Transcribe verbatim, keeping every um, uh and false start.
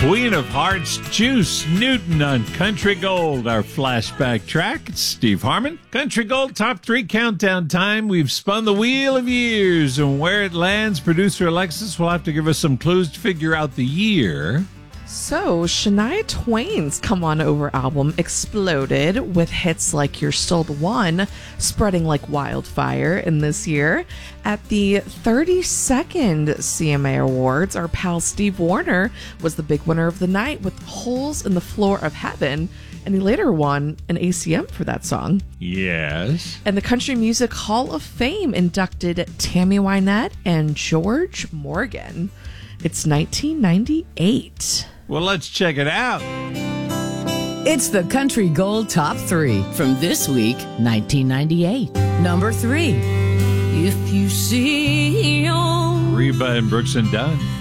Queen of Hearts, Juice Newton on Country Gold, our flashback track. It's Steve Harmon. Country Gold Top three Countdown time. We've spun the wheel of years, and where it lands, producer Alexis will have to give us some clues to figure out the year. So, Shania Twain's Come On Over album exploded with hits like You're Still the One, spreading like wildfire in this year. At the thirty-second C M A Awards, our pal Steve Wariner was the big winner of the night with Holes in the Floor of Heaven, and he later won an A C M for that song. Yes. And the Country Music Hall of Fame inducted Tammy Wynette and George Morgan. It's nineteen ninety-eight. Well, let's check it out. It's the Country Gold Top three from this week, nineteen ninety-eight. Number three. If you see your... Reba and Brooks and Dunn.